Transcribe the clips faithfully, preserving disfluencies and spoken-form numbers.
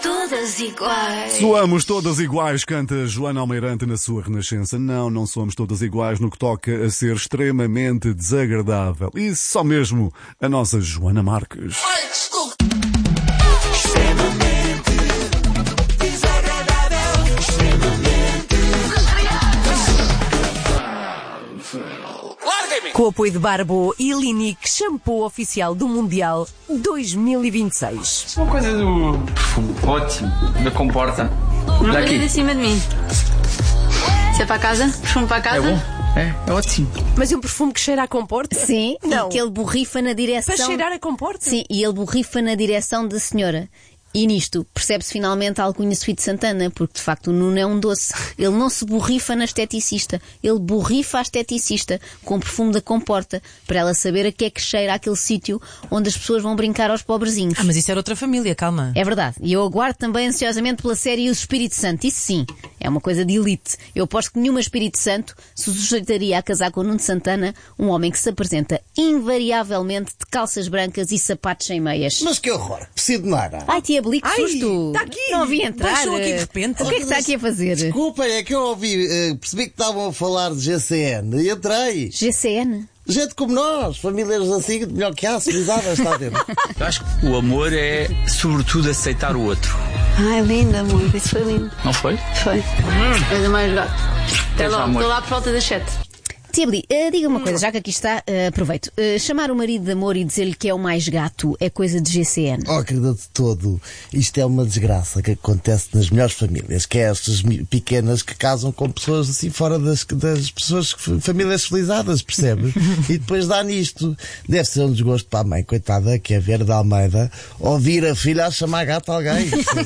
Todas iguais. Soamos todas iguais, canta Joana Almeirante na sua Renascença. Não, não somos todas iguais no que toca a ser extremamente desagradável. E só mesmo a nossa Joana Marques. Ai, desculpa. Extremamente desagradável. Extremamente desagradável. Larga-me! Com o apoio de Barbo e Linique, shampoo oficial do Mundial dois mil e vinte e seis. Uma coisa do perfume, ótimo, da comporta. Não Daqui. de cima de mim. Se é para casa, perfume para É casa. bom? É, é ótimo. Mas é um perfume que cheira a comporta? Sim, Não. e que ele borrifa na direção... Para cheirar a comporta? Sim, e ele borrifa na direção da senhora. E nisto percebe-se finalmente a alcunha Sweet Santana, porque de facto o Nuno é um doce. Ele não se borrifa na esteticista, ele borrifa a esteticista com o perfume da comporta, para ela saber a que é que cheira aquele sítio onde as pessoas vão brincar aos pobrezinhos. Ah, mas isso era outra família, calma. É verdade, e eu aguardo também ansiosamente pela série O Espírito Santo. Isso sim, é uma coisa de elite. Eu aposto que nenhuma Espírito Santo se sujeitaria a casar com o Nuno Santana, um homem que se apresenta invariavelmente de calças brancas e sapatos sem meias. Mas que horror! Preciso de nada. Ai, tia Beli, que Ai, susto! tá aqui. Não vi entrar. Baixou aqui de repente. O que é que está aqui a fazer? Desculpem, é que eu ouvi, eh, percebi que estavam a falar de G C N e entrei. G C N? Gente como nós, famílias assim, melhor que há, civilizadas, está a ver? Eu acho que o amor é, sobretudo, aceitar o outro. Ai, lindo, amor. Isso foi lindo. Não foi? Foi. Coisa mais gato. Até Beijo, logo. amor. Estou lá por volta das sete. Tia Beli, eh, diga uma coisa, já que aqui está, eh, aproveito. Eh, chamar o marido de amor e dizer-lhe que é o mais gato é coisa de G C N. Oh, querida de todo, isto é uma desgraça que acontece nas melhores famílias, que é estas mi- pequenas que casam com pessoas assim fora das, das pessoas, famílias civilizadas, percebes? E depois dá nisto. Deve ser um desgosto para a mãe, coitada, que é Vera de Almeida, ouvir a filha a chamar gato a alguém.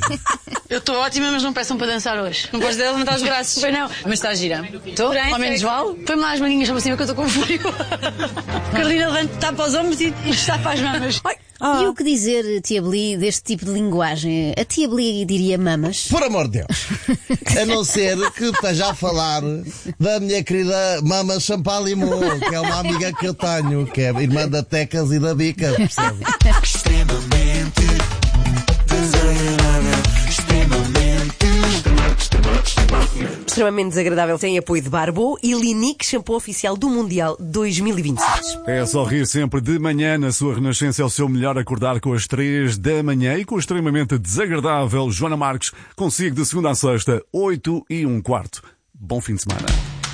Eu estou ótima, mas não peçam para dançar hoje. Não podes levantar os braços. Foi não. Mas está gira. Estou? Ao menos vale. Põe-me lá as manguinhas para cima que eu estou com frio. Carolina levanta, tapa os ombros e está para as mamas. E o que dizer, tia Beli, deste tipo de linguagem? A tia Beli diria mamas? Por amor de Deus. A não ser que esteja a falar da minha querida Mama Champalimau, que é uma amiga que eu tenho, que é irmã da Tecas e da Bica, percebe? Extremamente desagradável. Extremamente Extremamente desagradável. Tem apoio de Barbo e Linique, shampoo oficial do Mundial dois mil e vinte e seis. É só rir sempre de manhã na sua Renascença. É o seu melhor acordar com as três da manhã e com o extremamente desagradável Joana Marques. Consigo de segunda a sexta, oito e um quarto. Bom fim de semana.